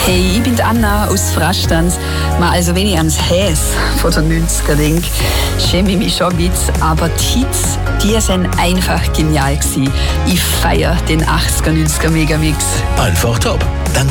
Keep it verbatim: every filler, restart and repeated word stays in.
Hey, ich bin die Anna aus Frastanz. Also wenn ich ans Häs von den neunziger denke, schäme ich mich schon ein bisschen. Aber die Hits, die sind einfach genial gewesen. Ich feiere den achtziger, neunziger Megamix. Einfach top. Dank